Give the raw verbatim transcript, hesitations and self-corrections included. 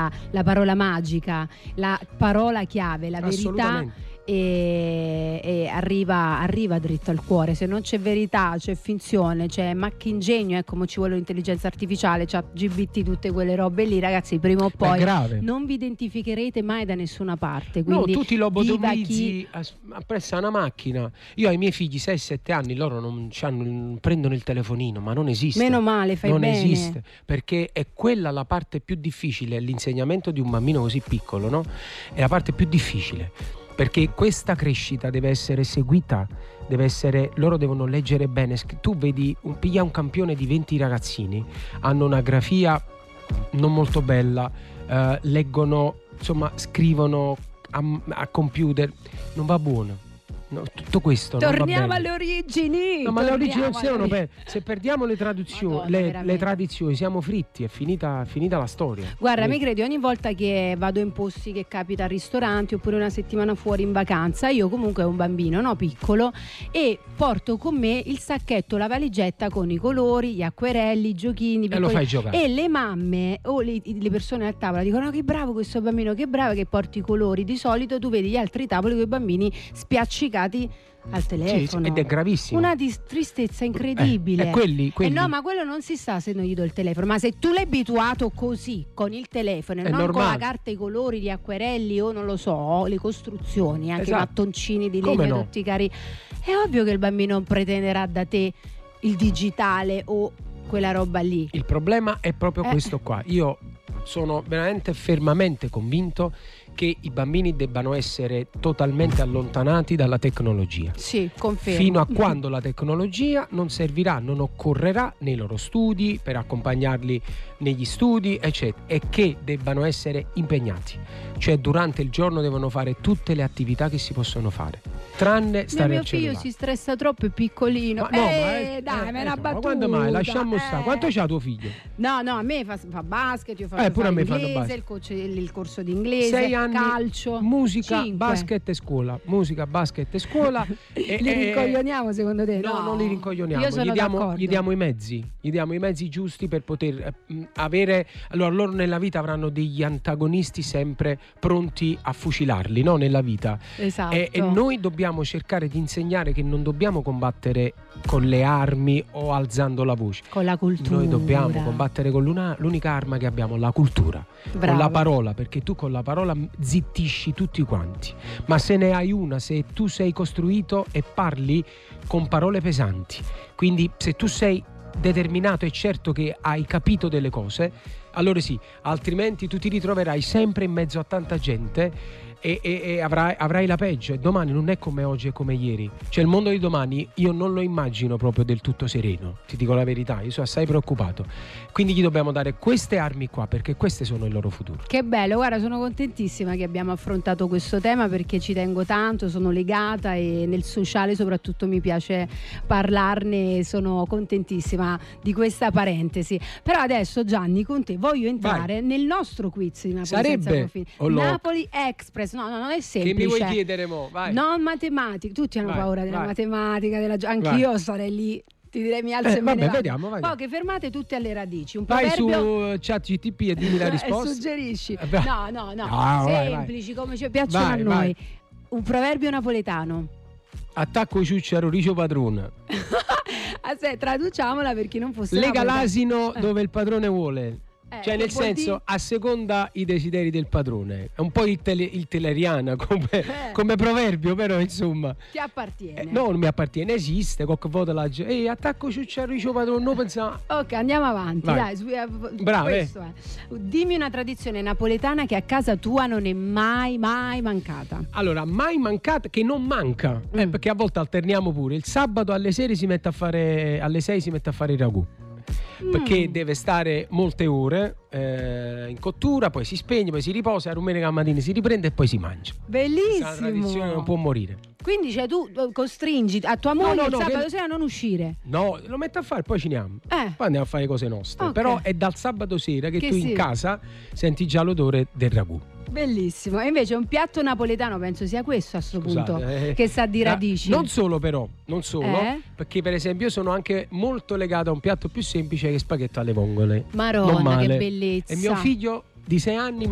la, la parola magica, la parola chiave, la verità. E, e arriva, arriva dritto al cuore. Se non c'è verità, c'è finzione, c'è maccingegno, ecco, come ci vuole l'intelligenza artificiale, c'ha G B T, tutte quelle robe lì, ragazzi, prima o poi non vi identificherete mai da nessuna parte. Quindi no, tu ti lobotomizzi chi... appresso a una macchina. Io ai miei figli sei sette anni, loro non, non prendono il telefonino, ma non esiste. Meno male, fai non bene. Non esiste, perché è quella la parte più difficile. L'insegnamento di un bambino così piccolo, no? È la parte più difficile, perché questa crescita deve essere seguita, deve essere, loro devono leggere bene. Tu vedi, un, piglia un campione di venti ragazzini, hanno una grafia non molto bella, eh, leggono, insomma, scrivono a, a computer, non va buono. No, tutto questo torniamo non va bene. alle origini. No, ma le origini non siano per... se perdiamo le tradizioni, le, le tradizioni siamo fritti, è finita, finita la storia. Guarda, mi credi, ogni volta che vado in posti che capita al ristorante oppure una settimana fuori in vacanza, io comunque ho un bambino, no, piccolo, e porto con me il sacchetto, la valigetta con i colori, gli acquerelli, i giochini, e lo fai giocare. E le mamme o le, le persone a tavola dicono: no, che bravo questo bambino, che bravo che porti i colori. Di solito tu vedi gli altri tavoli con i bambini spiaccicati al telefono. Sì, ed è gravissimo. Una dis- tristezza incredibile. Eh, eh, quelli, quelli. Eh no, ma quello non si sa se non gli do il telefono. Ma se tu l'hai abituato così, con il telefono, e non normale. con la carta, i colori, gli acquerelli o non lo so, le costruzioni, anche esatto. i mattoncini di legno, no? tutti cari. È ovvio che il bambino pretenderà da te il digitale o quella roba lì. Il problema è proprio eh. questo qua. Io sono veramente fermamente convinto che i bambini debbano essere totalmente allontanati dalla tecnologia. Sì, confermo. Fino a quando la tecnologia non servirà, non occorrerà nei loro studi, per accompagnarli negli studi, eccetera, e che debbano essere impegnati. Cioè durante il giorno devono fare tutte le attività che si possono fare, tranne stare mio al cellulare. Mio figlio si stressa troppo, è piccolino. Ma no, eh, ma è, dai, eh, me l'ha eh, battuta. Ma quando mai? Lasciamo eh. stare. Quanto c'ha tuo figlio? No, no, a me fa, fa basket, io faccio eh, pure a me inglese, fanno il, coach, il, il corso di inglese, sei anni, calcio, musica, cinque. basket e scuola. Musica, basket e scuola. e, li rincoglioniamo secondo te? No, no, non li rincoglioniamo. Io sono gli, diamo, d'accordo. gli diamo i mezzi, gli diamo i mezzi giusti per poter eh, avere. Allora, loro nella vita avranno degli antagonisti sempre pronti a fucilarli, no? Nella vita. Esatto. E, e noi dobbiamo cercare di insegnare che non dobbiamo combattere con le armi o alzando la voce. Con la cultura. Noi dobbiamo combattere con l'una, l'unica arma che abbiamo, la cultura. Bravo. Con la parola, perché tu con la parola zittisci tutti quanti. Ma se ne hai una, se tu sei costruito e parli con parole pesanti, quindi se tu sei determinato e certo che hai capito delle cose, allora sì, altrimenti tu ti ritroverai sempre in mezzo a tanta gente e, e, e avrai, avrai la peggio. E domani non è come oggi e come ieri. Cioè il mondo di domani io non lo immagino proprio del tutto sereno, ti dico la verità, io sono assai preoccupato. Quindi gli dobbiamo dare queste armi qua, perché queste sono il loro futuro. Che bello, guarda, sono contentissima che abbiamo affrontato questo tema, perché ci tengo tanto, sono legata e nel sociale soprattutto mi piace parlarne, sono contentissima di questa parentesi. Però adesso, Gianni, con te voglio entrare Vai. nel nostro quiz di Napoli Sarebbe senza confini. lo... Napoli Express. No, no, non è semplice. Che mi vuoi chiedere mo? Vai. Non matematica, tutti hanno vai, paura della vai. matematica, della... anch'io vai. sarei lì. Ti direi mi alzo eh, e me vabbè, ne vado. vediamo, vediamo. Poche fermate tutte alle radici. Un vai proverbio... su ChatGTP e dimmi la risposta. E suggerisci. Eh, no, no, no. no semplici, vai, vai. come ci piacciono vai, a noi. Vai. Un proverbio napoletano. Attacco i ciucciaro ricio padrone. Aspetta, traduciamola per chi non fosse lega napoletano. l'asino dove il padrone vuole. Eh, cioè nel senso dire... a seconda i desideri del padrone. È un po' il, tele, il teleriana come, eh. come proverbio, però insomma ti appartiene. Eh, no, non mi appartiene, esiste qualche volta la gente ehi attacco ciucciarricio padrone, non pensavo. Ok, andiamo avanti. Vai. Dai, su, uh, bravo questo eh. è. Dimmi una tradizione napoletana che a casa tua non è mai mai mancata. Allora, mai mancata, che non manca mm. eh, perché a volte alterniamo pure. Il sabato alle sere si mette a fare alle sei si mette a fare il ragù. Perché mm. deve stare molte ore eh, in cottura, poi si spegne, poi si riposa, a domenica mattina si riprende e poi si mangia. Bellissimo. La tradizione non può morire. Quindi cioè, tu costringi a tua moglie no, no, il no, sabato che... sera a non uscire? No, lo metto a fare, poi ciniamo. Eh. Poi andiamo a fare cose nostre. Okay. Però è dal sabato sera che, che tu sì. in casa senti già l'odore del ragù. Bellissimo. E invece un piatto napoletano penso sia questo a sto punto, eh, che sa di radici. Non solo però, non solo, eh? perché per esempio io sono anche molto legato a un piatto più semplice che spaghetto alle vongole. Maronna, che bellezza. E mio figlio di sei anni